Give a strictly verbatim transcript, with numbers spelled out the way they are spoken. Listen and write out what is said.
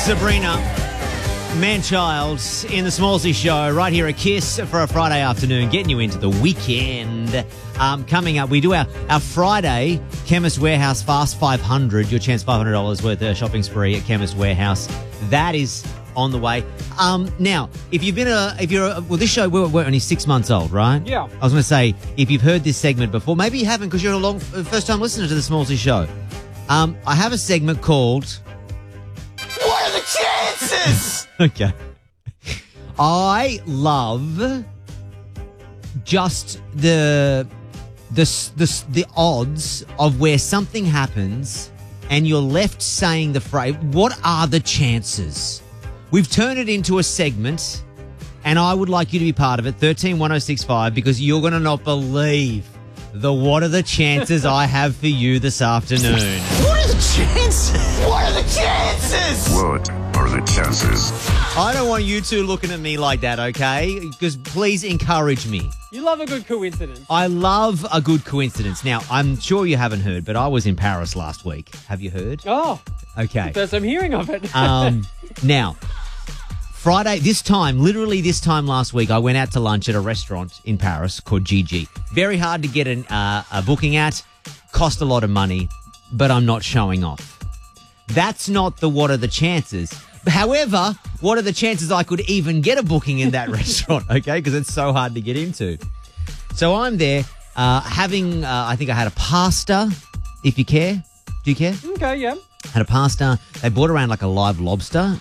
Sabrina, man-child in the Smallsy Show right here at Kiss for a Friday afternoon, getting you into the weekend. Um, coming up, we do our, our Friday Chemist Warehouse Fast five hundred, your chance five hundred dollars worth of shopping spree at Chemist Warehouse. That is on the way. Um, now, if you've been a, if you're, a, well, this show, we're, we're only six months old, right? Yeah. I was going to say, if you've heard this segment before, maybe you haven't because you're a long, first-time listener to the Smallsy Show. Um, I have a segment called... What are the chances? Okay. I love just the, the the the odds of where something happens and you're left saying the phrase, what are the chances? We've turned it into a segment and I would like you to be part of it, thirteen one oh six five, because you're going to not believe the what are the chances I have for you this afternoon. What are the chances? What are the chances? What are the chances? I don't want you two looking at me like that, okay? Because please encourage me. You love a good coincidence. I love a good coincidence. Now, I'm sure you haven't heard, but I was in Paris last week. Have you heard? Oh, Okay. first I'm hearing of it. Um, now, Friday, this time, literally this time last week, I went out to lunch at a restaurant in Paris called Gigi. Very hard to get an, uh, a booking at, cost a lot of money, but I'm not showing off. That's not the what are the chances. However, what are the chances I could even get a booking in that restaurant, okay? Because it's so hard to get into. So I'm there uh, having, uh, I think I had a pasta, if you care. Do you care? Okay, yeah. Had a pasta. They brought around like a live lobster.